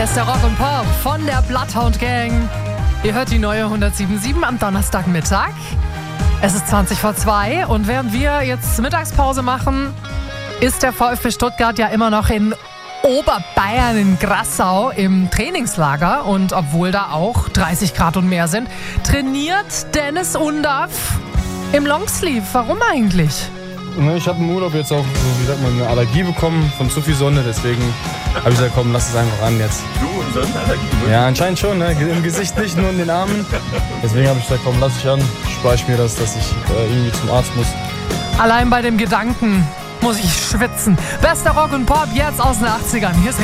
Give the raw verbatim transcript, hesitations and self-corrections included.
ist der Rock und Pop von der Bloodhound Gang. Ihr hört die neue hundertsieben Komma sieben am Donnerstagmittag. Es ist zwanzig vor zwei und während wir jetzt Mittagspause machen, ist der VfB Stuttgart ja immer noch in Oberbayern in Grassau im Trainingslager. Und obwohl da auch dreißig Grad und mehr sind, trainiert Dennis Undaff im Longsleeve. Warum eigentlich? Ich habe im Urlaub jetzt auch, wie sagt man, eine Allergie bekommen von zu viel Sonne, deswegen habe ich gesagt, komm, lass es einfach an jetzt. Du und Sonnenallergie? Ja, anscheinend schon, ne? Im Gesicht nicht, nur in den Armen. Deswegen habe ich gesagt, komm, lass ich an, spare ich mir das, dass ich äh, irgendwie zum Arzt muss. Allein bei dem Gedanken muss ich schwitzen. Bester Rock und Pop jetzt aus den achtzigern. Hier ist